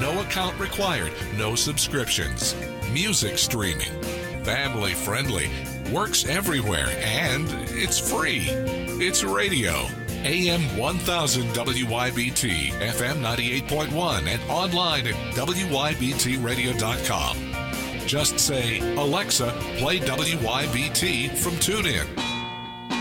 no account required, no subscriptions. Music streaming. Family friendly. Works everywhere, and it's free. It's radio. AM 1000 WYBT, FM 98.1, and online at WYBTradio.com. Just say, Alexa, play WYBT from TuneIn.